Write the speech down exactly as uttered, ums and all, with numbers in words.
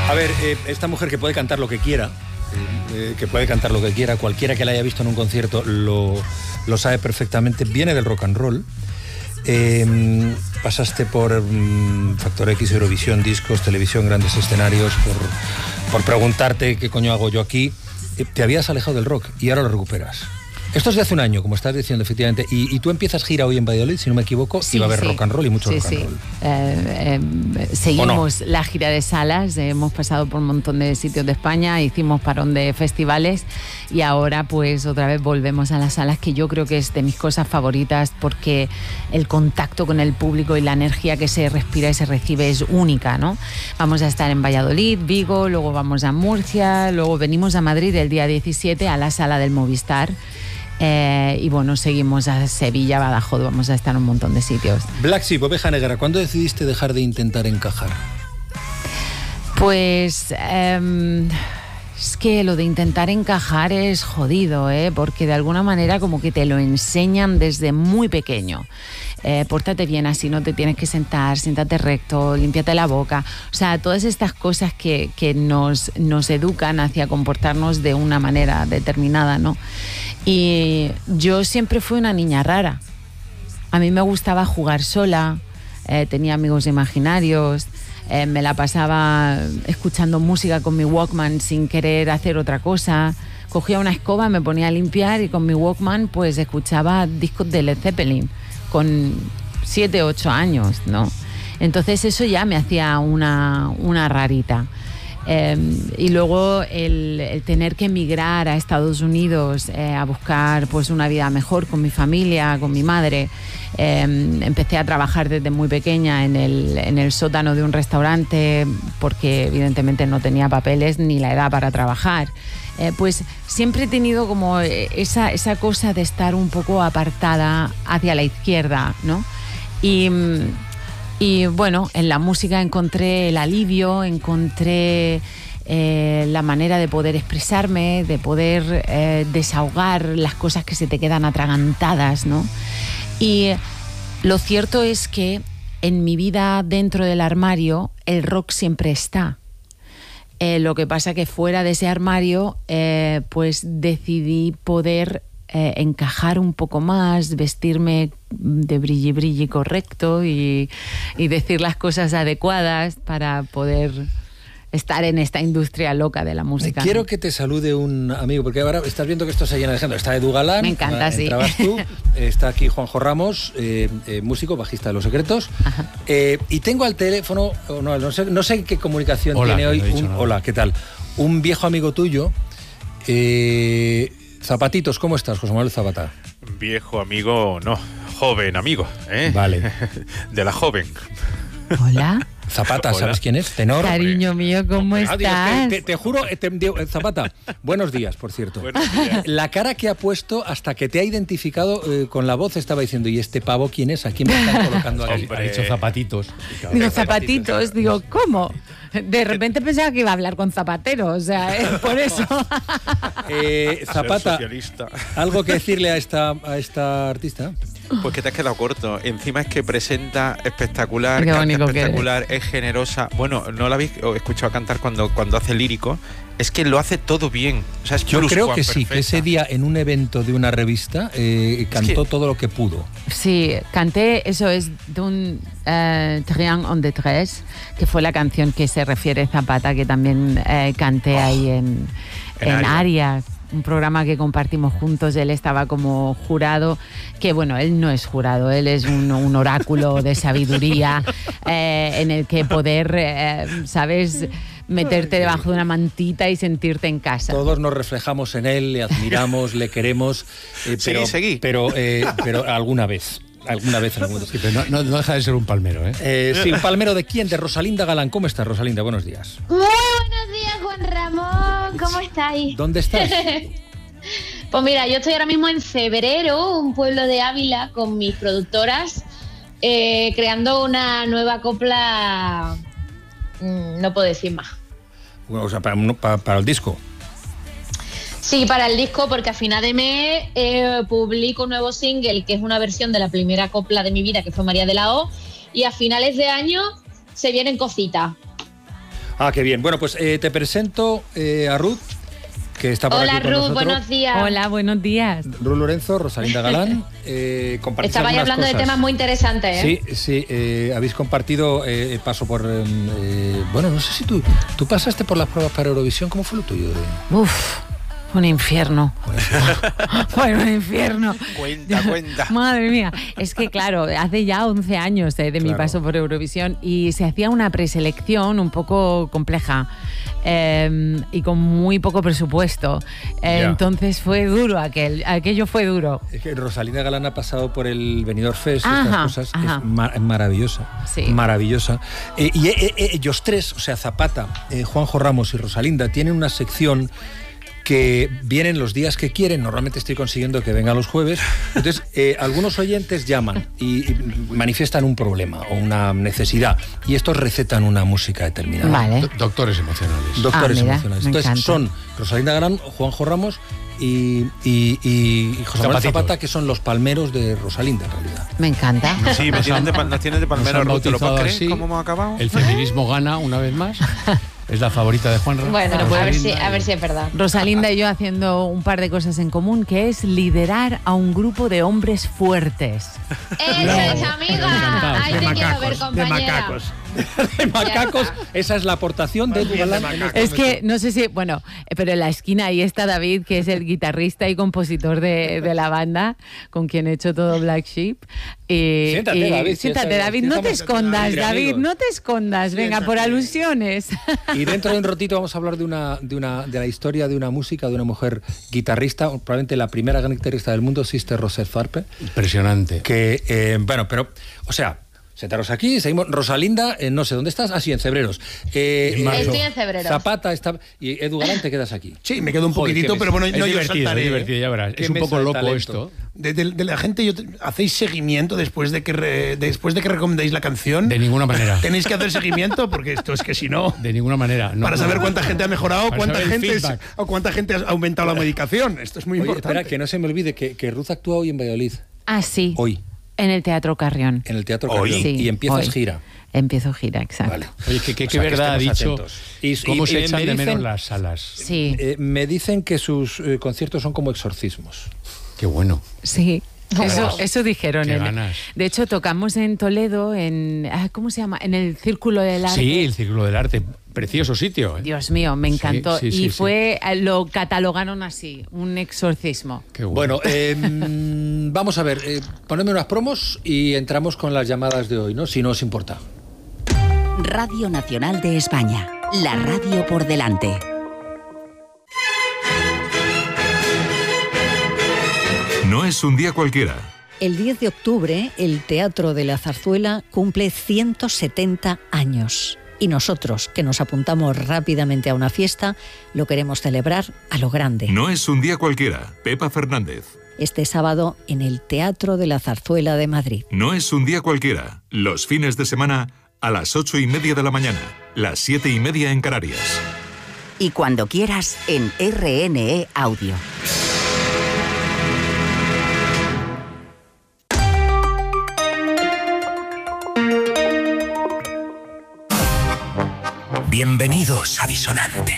A ver, eh, esta mujer que puede cantar lo que quiera, eh, que puede cantar lo que quiera, cualquiera que la haya visto en un concierto lo, lo sabe perfectamente, viene del rock and roll. Eh, pasaste por um, Factor X, Eurovisión, discos, televisión, grandes escenarios, por, por preguntarte qué coño hago yo aquí. Eh, te habías alejado del rock y ahora lo recuperas. Esto es de hace un año, como estás diciendo, efectivamente. Y, y tú empiezas gira hoy en Valladolid, si no me equivoco, sí, y va a haber sí. rock and roll y mucho sí, rock and sí. roll. Eh, eh, seguimos no? la gira de salas, eh, hemos pasado por un montón de sitios de España, hicimos parón de festivales y ahora pues otra vez volvemos a las salas, que yo creo que es de mis cosas favoritas porque el contacto con el público y la energía que se respira y se recibe es única, ¿no? Vamos a estar en Valladolid, Vigo, luego vamos a Murcia, luego venimos a Madrid el día diecisiete a la sala del Movistar. Eh, y bueno, seguimos a Sevilla, Badajoz, vamos a estar en un montón de sitios. Black Sheep, Oveja Negra, ¿cuándo decidiste dejar de intentar encajar? Pues eh, es que lo de intentar encajar es jodido, ¿eh? Porque de alguna manera como que te lo enseñan desde muy pequeño. Eh, pórtate bien, así no te tienes que sentar, siéntate recto, límpiate la boca. O sea, todas estas cosas que, que nos, nos educan hacia comportarnos de una manera determinada, ¿no? Y yo siempre fui una niña rara. A mí me gustaba jugar sola, eh, tenía amigos imaginarios, eh, me la pasaba escuchando música con mi Walkman sin querer hacer otra cosa. Cogía una escoba, me ponía a limpiar y con mi Walkman pues escuchaba discos de Led Zeppelin con siete, ocho años, ¿no? Entonces eso ya me hacía una, una rarita. Eh, y luego el, el tener que emigrar a Estados Unidos eh, a buscar pues una vida mejor con mi familia, con mi madre. Eh, empecé a trabajar desde muy pequeña en el, en el sótano de un restaurante porque evidentemente no tenía papeles ni la edad para trabajar. Eh, pues siempre he tenido como esa, esa cosa de estar un poco apartada hacia la izquierda, ¿no? Y... Y bueno, en la música encontré el alivio, encontré eh, la manera de poder expresarme, de poder eh, desahogar las cosas que se te quedan atragantadas, ¿no? Y lo cierto es que en mi vida dentro del armario el rock siempre está. Eh, lo que pasa que fuera de ese armario eh, pues decidí poder Eh, encajar un poco más, vestirme de brilli brilli correcto y, y decir las cosas adecuadas para poder estar en esta industria loca de la música. Quiero ¿no? que te salude un amigo, porque ahora estás viendo que esto se llena de gente. Está Edu Galán, me encanta, sí. Entrabas tú, está aquí Juanjo Ramos, eh, eh, músico, bajista de Los Secretos. Eh, y tengo al teléfono, no, no, sé, no sé qué comunicación hola, tiene hoy. No Un, hola, ¿qué tal? Un viejo amigo tuyo. Eh, Zapatitos, ¿cómo estás, José Manuel Zapata? Viejo amigo, no, joven amigo, ¿eh? Vale. De la joven. Hola. Zapata, Hola. ¿sabes quién es? Tenor. Cariño mío, ¿cómo Ah, estás? Dios, te, te, te juro, te, te, Zapata, buenos días, por cierto. Buenos días. La cara que ha puesto hasta que te ha identificado eh, con la voz estaba diciendo, ¿y este pavo quién es? ¿A quién me están colocando aquí? Hombre. Ha dicho zapatitos. Digo, zapatitos, digo, ¿cómo? De repente pensaba que iba a hablar con Zapatero, o sea, es por eso. Eh, Zapata, Socialista. ¿algo que decirle a esta, a esta artista? Pues que te has quedado corto. Encima es que presenta espectacular, Qué canta bonito que espectacular, es generosa. Bueno, no la habéis escuchado cantar cuando, cuando hace lírico. Es que lo hace todo bien. O sea, es Yo Bruce creo Juan que sí, perfecta. que ese día en un evento de una revista eh, cantó que- todo lo que pudo. Sí, canté, eso es d'un eh, Triangle en détresse, que fue la canción que se refiere Zapata, que también eh, canté Oh, ahí en, en en Aria. Aria, un programa que compartimos juntos. Él estaba como jurado, que bueno, él no es jurado, él es un, un oráculo de sabiduría eh, en el que poder, eh, ¿sabes?, meterte debajo de una mantita y sentirte en casa. Todos nos reflejamos en él, le admiramos, le queremos, eh, pero, Seguí, seguí. pero, eh, pero alguna vez, alguna vez en algún Sí, pero no, no, no deja de ser un palmero, ¿eh? Eh, sí, un palmero de quién, de Rosalinda Galán. ¿Cómo estás, Rosalinda? Buenos días. Muy buenos días, Juan Ramón. ¿Cómo estáis? ¿Dónde estás? Pues mira, yo estoy ahora mismo en Febrero, un pueblo de Ávila, con mis productoras, eh, creando una nueva copla. mm, No puedo decir más. Bueno, o sea, para, para, para el disco. Sí, para el disco, porque a final de mes eh, publico un nuevo single, que es una versión de la primera copla de mi vida, que fue María de la O, y a finales de año se vienen cositas. Ah, qué bien. Bueno, pues eh, te presento eh, a Ruth, que está por Hola, aquí con Ruth, nosotros. buenos días. Hola, buenos días. Ruth Lorenzo, Rosalinda Galán. Eh, compartís Estabais algunas hablando de cosas. temas muy interesantes, ¿eh? Sí, sí, eh, habéis compartido eh, paso por... Eh, bueno, no sé si tú, tú pasaste por las pruebas para Eurovisión, ¿cómo fue lo tuyo? Uf, un infierno. Fue un infierno. Cuenta, cuenta. Madre mía. Es que, claro, hace ya once años eh, de mi Claro. paso por Eurovisión y se hacía una preselección un poco compleja eh, y con muy poco presupuesto. Eh, Ya. Entonces fue duro aquel, aquello fue duro. Es que Rosalinda Galán ha pasado por el Benidorm Fest, Ajá, estas cosas, ajá. es ma- maravillosa, Sí. maravillosa. Eh, y eh, eh, ellos tres, o sea, Zapata, eh, Juanjo Ramos y Rosalinda, tienen una sección que vienen los días que quieren. Normalmente estoy consiguiendo que venga los jueves. Entonces, eh, algunos oyentes llaman y, y manifiestan un problema o una necesidad y estos recetan una música determinada. Vale. Do- doctores emocionales. Doctores Ah, mira, emocionales. me Entonces, encanta. son Rosalinda Galán, Juanjo Ramos y, y, y- y José Manuel Zapatitos. Zapata, que son los palmeros de Rosalinda, en realidad. Me encanta. Sí, me tienen de, pa- nos tienen de Nos palmero, han Ruth, ¿te lo bautizado puedes creer? así. ¿Cómo hemos acabado? El feminismo gana una vez más. Es la favorita de Juanra. Bueno, a ver, si, Rosalinda a ver y- si es verdad. Rosalinda y yo haciendo un par de cosas en común, que es liderar a un grupo de hombres fuertes. ¡Eso Bravo. es, amiga! Encantados. Ahí De te quiero ver, de compañera. macacos. De macacos, está. esa es la aportación de Edu bien de Galán. en macacos. este Es que, momento. no sé si, bueno, eh, pero en la esquina ahí está David, que es el guitarrista y compositor de, de la banda, con quien he hecho todo Black Sheep. Y, Siéntate, y- David, si Siéntate, estás- David, si no te estamos- escondas, entre David, amigos. no te escondas. Venga, por Siéntate. alusiones. Y dentro de un ratito vamos a hablar de una, de una de la historia de una música, de una mujer guitarrista, probablemente la primera gran guitarrista del mundo, Sister Rosette Tharpe, Impresionante. que, eh, bueno, pero, o sea, sentaros aquí, seguimos. Rosalinda, eh, no sé dónde estás, así en Cebreros. Eh, En marzo. Estoy en Cebreros. Zapata está, y Edu Galán, te quedas aquí. Sí, me quedo un Joder, poquitito, qué pero bueno, mesa. no, es yo divertido, saltaré. es divertido, ya verás. Qué Es un mesa poco de loco talento. esto. De, de- de la gente, yo, ¿hacéis seguimiento después de que re- después de que recomendéis la canción? De ninguna manera. Tenéis que hacer seguimiento porque esto es que si no, De ninguna manera. No, para no. saber cuánta gente ha mejorado, Para cuánta saber el gente es- feedback. o cuánta gente ha aumentado la medicación. Esto es muy Oye, importante. espera, que no se me olvide que, que Ruth actúa hoy en Valladolid, Ah, sí. hoy, En el Teatro Carrión. en el Teatro Hoy. Carrión, Sí, y empiezas hoy. gira. Empiezo gira, exacto. Vale. Oye, que, que, O que sea, que verdad ha estemos dicho. atentos. Y- ¿Cómo y- se y echan me de menos dicen- las salas? Sí, Eh, me dicen que sus eh, conciertos son como exorcismos. Qué bueno. sí. Eso, Ganas. eso dijeron. Qué en- ganas. de hecho, tocamos en Toledo, en ah, ¿cómo se llama? En el Círculo del Arte. Sí, el Círculo del Arte. Precioso sitio. ¿eh? Dios mío, me Sí, encantó. sí, sí, y sí. fue, eh, lo catalogaron así, un exorcismo. Qué bueno. Bueno, eh, mm, vamos a ver, eh, ponedme unas promos y entramos con las llamadas de hoy, ¿no? Si no os importa. Radio Nacional de España. La radio por delante. No es un día cualquiera. El diez de octubre, el Teatro de la Zarzuela cumple ciento setenta años. Y nosotros, que nos apuntamos rápidamente a una fiesta, lo queremos celebrar a lo grande. No es un día cualquiera. Pepa Fernández. Este sábado en el Teatro de la Zarzuela de Madrid. No es un día cualquiera. Los fines de semana a las ocho y media de la mañana. Las siete y media en Canarias. Y cuando quieras en R N E Audio. Bienvenidos a Disonante.